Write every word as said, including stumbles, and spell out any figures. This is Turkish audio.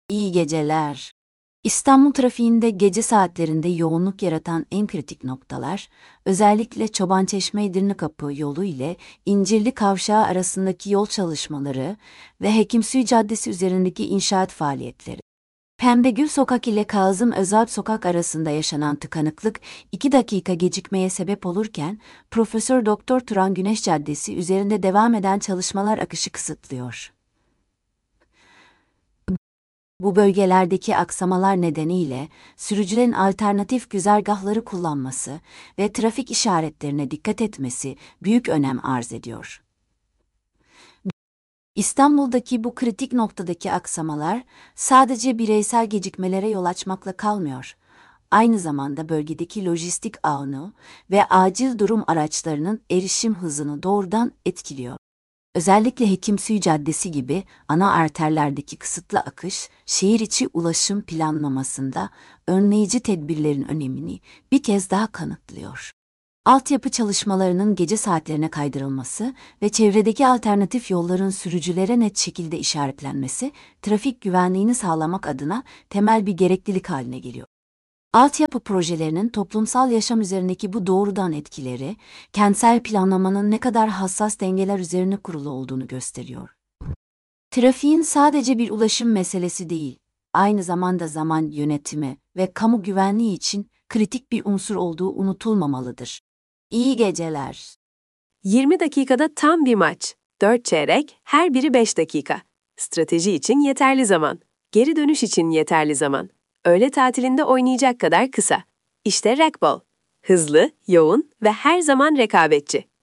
İyi geceler. İstanbul trafiğinde gece saatlerinde yoğunluk yaratan en kritik noktalar, özellikle Çobançeşme Edirnekapı yolu ile İncirli Kavşağı arasındaki yol çalışmaları ve Hekimsuyu Caddesi üzerindeki inşaat faaliyetleri. Pembegül Sokak ile Kazım Özalp Sokak arasında yaşanan tıkanıklık iki dakika gecikmeye sebep olurken, Profesör Doktor Turan Güneş Caddesi üzerinde devam eden çalışmalar akışı kısıtlıyor. Bu bölgelerdeki aksamalar nedeniyle sürücülerin alternatif güzergahları kullanması ve trafik işaretlerine dikkat etmesi büyük önem arz ediyor. İstanbul'daki bu kritik noktadaki aksamalar sadece bireysel gecikmelere yol açmakla kalmıyor. Aynı zamanda bölgedeki lojistik ağını ve acil durum araçlarının erişim hızını doğrudan etkiliyor. Özellikle Hekimsuyu Caddesi gibi ana arterlerdeki kısıtlı akış, şehir içi ulaşım planlamasında önleyici tedbirlerin önemini bir kez daha kanıtlıyor. Altyapı çalışmalarının gece saatlerine kaydırılması ve çevredeki alternatif yolların sürücülere net şekilde işaretlenmesi, trafik güvenliğini sağlamak adına temel bir gereklilik haline geliyor. Altyapı projelerinin toplumsal yaşam üzerindeki bu doğrudan etkileri, kentsel planlamanın ne kadar hassas dengeler üzerine kurulu olduğunu gösteriyor. Trafiğin sadece bir ulaşım meselesi değil, aynı zamanda zaman yönetimi ve kamu güvenliği için kritik bir unsur olduğu unutulmamalıdır. İyi geceler. yirmi dakikada tam bir maç. dört çeyrek, her biri beş dakika. Strateji için yeterli zaman. Geri dönüş için yeterli zaman. Öğle tatilinde oynayacak kadar kısa. İşte Racquetball. Hızlı, yoğun ve her zaman rekabetçi.